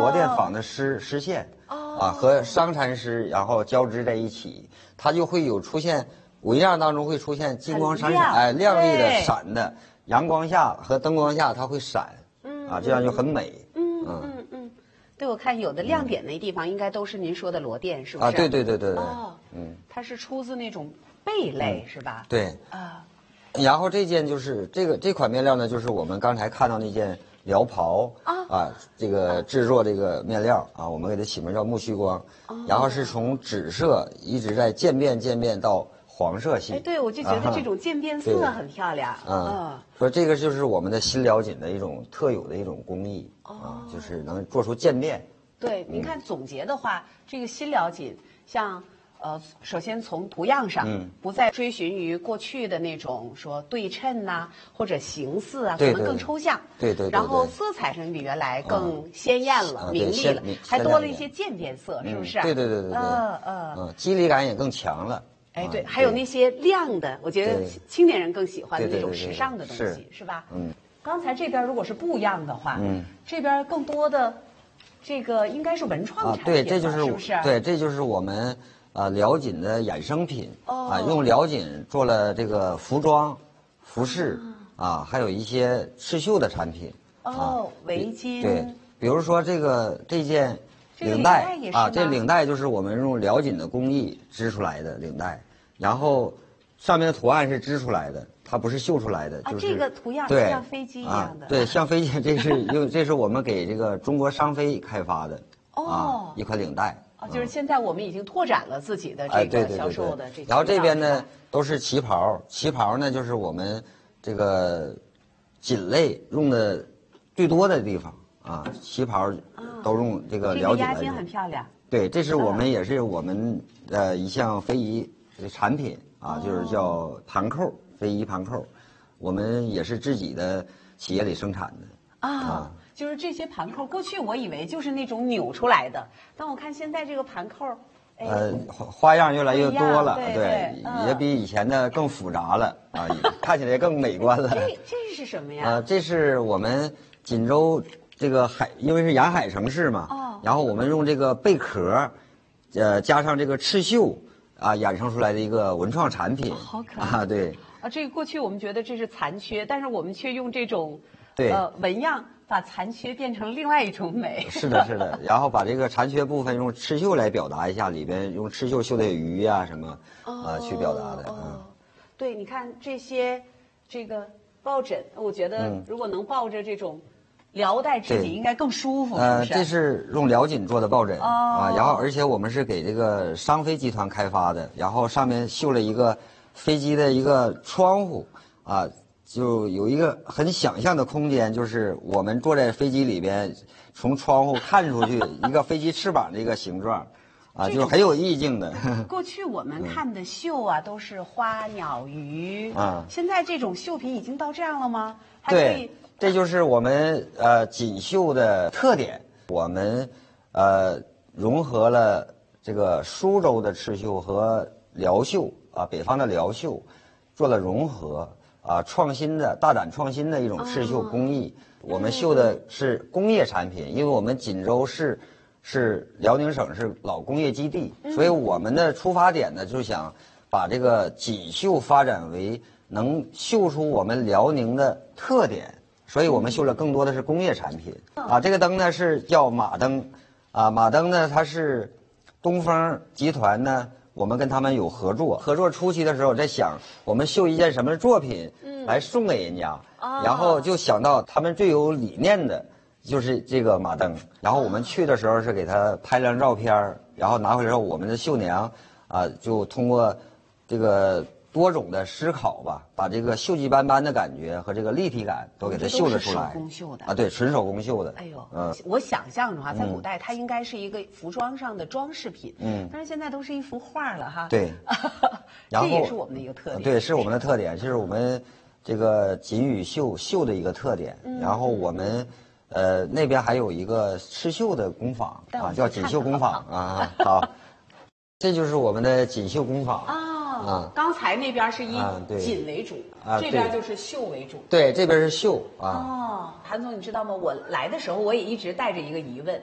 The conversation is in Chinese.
罗甸纺的丝线，和商蚕丝然后交织在一起，它就会有出现纹样当中会出现金光闪闪，亮丽的闪的，阳光下和灯光下它会闪，这样就很美。 对，我看有的亮点的地方应该都是您说的罗甸，是不是？ 对。 它是出自那种贝类，是吧？ 对。然后这件就是这款面料呢，就是我们刚才看到那件辽袍这个制作这个面料我们给它起名叫木须光，然后是从紫色一直在渐变到黄色系。 对，我就觉得这种渐变色很漂亮。 说这个就是我们的新辽锦的一种特有的一种工艺就是能做出渐变。 对，您看总结的话，这个新辽锦像。首先从图样上，不再追寻于过去的那种说对称呐，或者形似可能更抽象。 对。 然后色彩上比原来更鲜艳了、明丽了，还多了一些渐变色，是不是？ 对。肌理感也更强了。 对，还有那些亮的，我觉得青年人更喜欢的那种时尚的东西，是吧？刚才这边如果是不一样的话，这边更多的这个应该是文创产品， 对，这就是是不是？ 对，这就是我们。辽锦的衍生品用辽锦做了这个服装、服饰还有一些刺绣的产品围巾。 对，比如说这件领带这领带就是我们用辽锦的工艺织出来的领带，然后上面的图案是织出来的，它不是绣出来的。就是这个图样像飞机一样的。 对，像飞机，这是我们给这个中国商飞开发的一款领带。 就是现在我们已经拓展了自己的这个销售的这些。 然后这边呢都是旗袍，旗袍呢就是我们这个锦类用的最多的地方旗袍都用这个辽锦来。 这个压肩很漂亮。 对，这是我们也是我们一项非遗产品就是叫盘扣，非遗盘扣，我们也是自己的企业里生产的就是这些盘扣，过去我以为就是那种扭出来的，但我看现在这个盘扣， 花样越来越多了，对，也比以前的更复杂了看起来更美观了。 这是什么呀？ 这是我们锦州这个因为是沿海城市嘛，然后我们用这个贝壳，加上这个刺绣衍生出来的一个文创产品。 好可爱对这个过去我们觉得这是残缺，但是我们却用这种纹样。把残缺变成另外一种美。 是的，然后把这个残缺部分用刺绣来表达一下，里边用刺绣绣的鱼什么去表达的。 对，你看这个抱枕，我觉得如果能抱着这种辽带织锦，应该更舒服。 这是用辽锦做的抱枕然后而且我们是给这个商飞集团开发的，然后上面绣了一个飞机的一个窗户就有一个很想象的空间，就是我们坐在飞机里边，从窗户看出去一个飞机翅膀的一个形状，就是很有意境的。 过去我们看的绣都是花鸟鱼现在这种绣品已经到这样了吗？ 对，这就是我们锦绣的特点。我们融合了这个苏州的刺绣和辽绣北方的辽绣，做了融合。大胆创新的一种刺绣工艺，我们绣的是工业产品，因为我们锦州市是辽宁省是老工业基地，所以我们的出发点呢，就想把这个锦绣发展为能绣出我们辽宁的特点，所以我们绣了更多的是工业产品这个灯呢是叫马灯马灯呢它是东风集团呢。我们跟他们有合作初期的时候，在想我们绣一件什么作品来送给人家，然后就想到他们最有理念的就是这个马灯。然后我们去的时候是给他拍张照片，然后拿回来之后，我们的绣娘就通过这个多种的思考吧，把这个锈迹斑斑的感觉和这个立体感都给它绣了出来。 手工绣的对，纯手工绣的。 哎呦，我想象中在古代它应该是一个服装上的装饰品，但是现在都是一幅画了哈。 对，然后这也是我们的一个特点。 对，是我们的特点，这是我们这个锦羽绣的一个特点。然后我们那边还有一个刺绣的工坊叫锦绣工坊好，这就是我们的锦绣工坊刚才那边是以锦为主这边就是绣为主。 对，这边是绣韩总，你知道吗？我来的时候我也一直带着一个疑问，